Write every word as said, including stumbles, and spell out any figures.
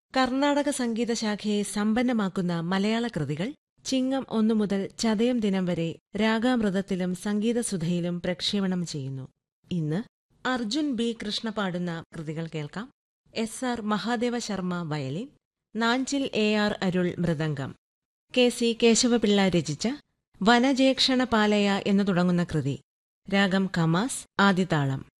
കർണാടക സംഗീത ശാഖയെ സമ്പന്നമാക്കുന്ന മലയാള കൃതികൾ ചിങ്ങം ഒന്നു മുതൽ ചതയം ദിനം വരെ രാഗാമൃതത്തിലും സംഗീതസുധയിലും പ്രക്ഷേപണം ചെയ്യുന്നു. ഇന്ന് അർജുൻ ബി കൃഷ്ണ പാടുന്ന കൃതികൾ കേൾക്കാം. S R Mahadeva Sharma violin, Nanjil A R Arul mridangam, K C Kesava Pillai രചിച്ച വനജേക്ഷണ പാലയ എന്നു തുടങ്ങുന്ന കൃതി. രാഗം കമാസ്, ആദിതാളം.